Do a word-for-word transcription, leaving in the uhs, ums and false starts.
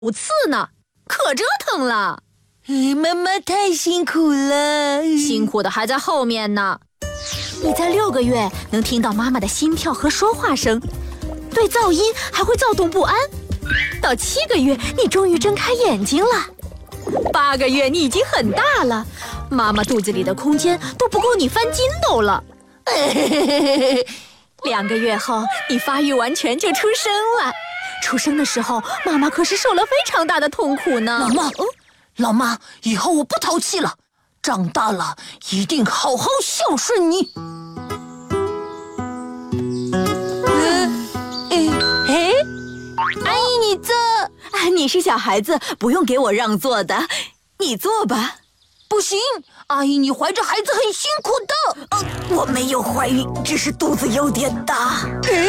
五次呢，可折腾了。 妈妈太辛苦了， 辛苦的还在后面呢。你在六个月能听到妈妈的心跳和说话声，对噪音还会躁动不安。到七个月，你终于睁开眼睛了。八个月，你已经很大了，妈妈肚子里的空间都不够你翻筋斗了。两个月后，你发育完全就出生了。出生的时候，妈妈可是受了非常大的痛苦呢。 老妈，嗯，老妈，以后我不淘气了，长大了一定好好孝顺你。 嗯，哎， 阿姨，你坐。 你是小孩子，不用给我让座的，你坐吧。 不行，阿姨，你怀着孩子很辛苦的。 呃，我没有怀孕，只是肚子有点大。 嗯